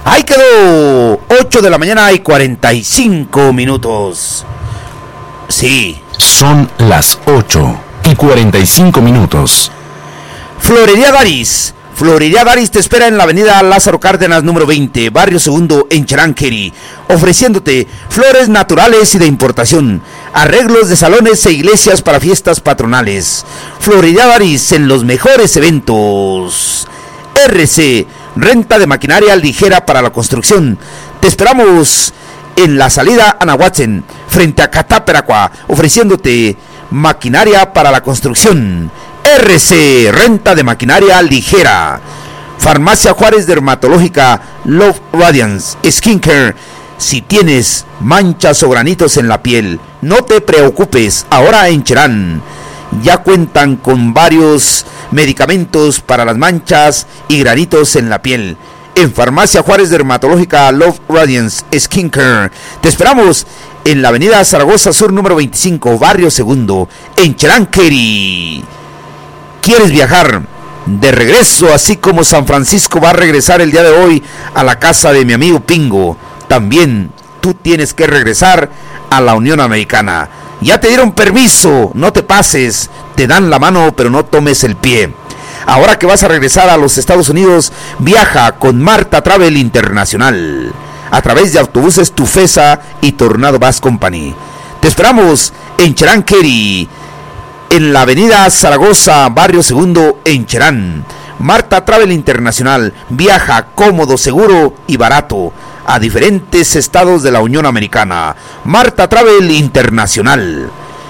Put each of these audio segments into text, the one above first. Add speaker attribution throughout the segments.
Speaker 1: Ahí quedó, 8 de la mañana y 45 minutos. Sí.
Speaker 2: Son las 8 y 45 minutos.
Speaker 1: Florería Daris. Florería Daris te espera en la avenida Lázaro Cárdenas, número 20, Barrio Segundo, en Cheranqueri, ofreciéndote flores naturales y de importación, arreglos de salones e iglesias para fiestas patronales. Florería Daris en los mejores eventos. RC, renta de maquinaria ligera para la construcción. Te esperamos en la salida Anahuatzen, frente a Cataperacua, ofreciéndote maquinaria para la construcción. RC, renta de maquinaria ligera. Farmacia Juárez Dermatológica Love Radiance Skincare. Si tienes manchas o granitos en la piel, no te preocupes, ahora en Cherán ya cuentan con varios medicamentos para las manchas y granitos en la piel. En Farmacia Juárez Dermatológica Love Radiance Skincare te esperamos en la avenida Zaragoza Sur número 25, Barrio Segundo, en Cheranqueri. ¿Quieres viajar de regreso, así como San Francisco va a regresar el día de hoy a la casa de mi amigo Pingo? También tú tienes que regresar a la Unión Americana. Ya te dieron permiso, no te pases, te dan la mano pero no tomes el pie. Ahora que vas a regresar a los Estados Unidos, viaja con Marta Travel Internacional a través de autobuses Tufesa y Tornado Bus Company. Te esperamos en Cheranqueri, en la avenida Zaragoza, Barrio Segundo, en Cherán. Marta Travel Internacional viaja cómodo, seguro y barato a diferentes estados de la Unión Americana. Marta Travel Internacional.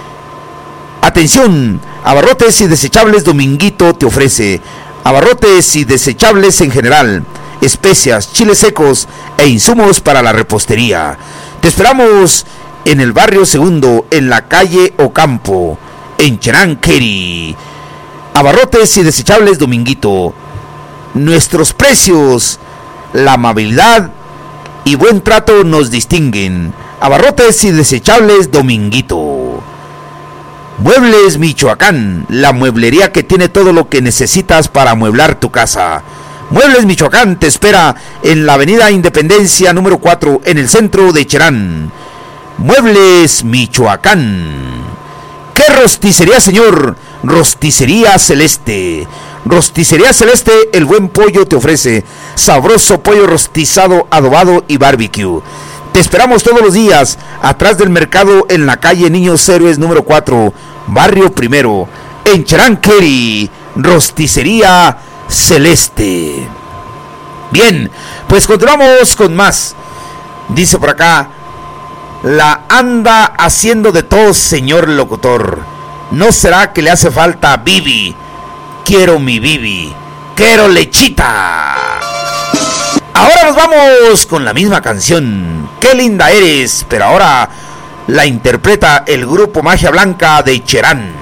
Speaker 1: Atención, Abarrotes y Desechables Dominguito te ofrece abarrotes y desechables en general, especias, chiles secos e insumos para la repostería. Te esperamos en el Barrio Segundo, en la calle Ocampo, en Cheranqueri. Abarrotes y Desechables Dominguito. Nuestros precios, la amabilidad y buen trato nos distinguen. Abarrotes y Desechables Dominguito. Muebles Michoacán, la mueblería que tiene todo lo que necesitas para amueblar tu casa. Muebles Michoacán te espera en la avenida Independencia número 4, en el centro de Cherán. Muebles Michoacán. ¿Qué rosticería, señor? Rosticería Celeste. Rosticería Celeste, el buen pollo te ofrece sabroso pollo rostizado, adobado y barbecue. Te esperamos todos los días atrás del mercado en la calle Niños Héroes número 4, Barrio Primero, en Cheranqueri. Rosticería Celeste. Bien, pues continuamos con más. Dice por acá: la anda haciendo de todo, señor locutor. ¿No será que le hace falta a Bibi? Quiero mi Bibi, quiero lechita. Ahora nos vamos con la misma canción, Qué linda eres, pero ahora la interpreta el grupo Magia Blanca de Cherán.